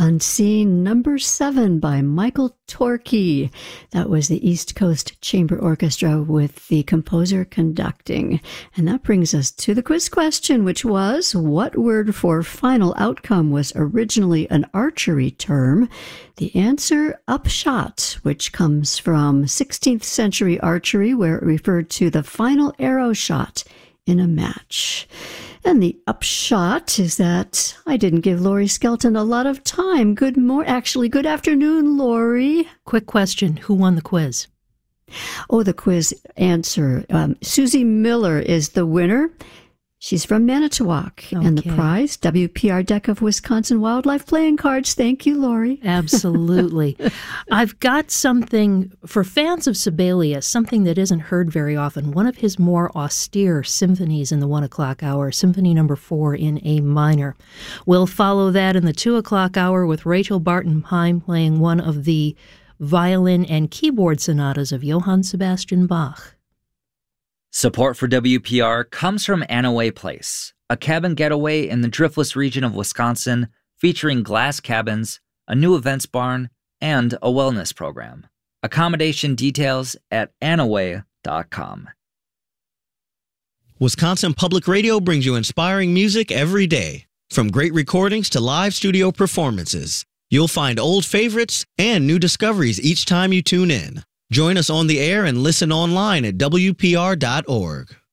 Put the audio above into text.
Unseen number 7 by Michael Torkey. That was the East Coast Chamber Orchestra with the composer conducting. And that brings us to the quiz question, which was, what word for final outcome was originally an archery term? The answer, upshot, which comes from 16th century archery, where it referred to the final arrow shot in a match. And the upshot is that I didn't give Laurie Skelton a lot of time. Good afternoon, Laurie. Quick question. Who won the quiz? Oh, the quiz answer. Susie Miller is the winner. She's from Manitowoc. Okay. And the prize, WPR deck of Wisconsin wildlife playing cards. Thank you, Laurie. Absolutely. I've got something for fans of Sibelius, something that isn't heard very often. One of his more austere symphonies in the 1 o'clock hour, Symphony No. 4 in A minor. We'll follow that in the 2 o'clock hour with Rachel Barton-Heim playing one of the violin and keyboard sonatas of Johann Sebastian Bach. Support for WPR comes from Anaway Place, a cabin getaway in the driftless region of Wisconsin featuring glass cabins, a new events barn, and a wellness program. Accommodation details at anaway.com. Wisconsin Public Radio brings you inspiring music every day. From great recordings to live studio performances, you'll find old favorites and new discoveries each time you tune in. Join us on the air and listen online at WPR.org.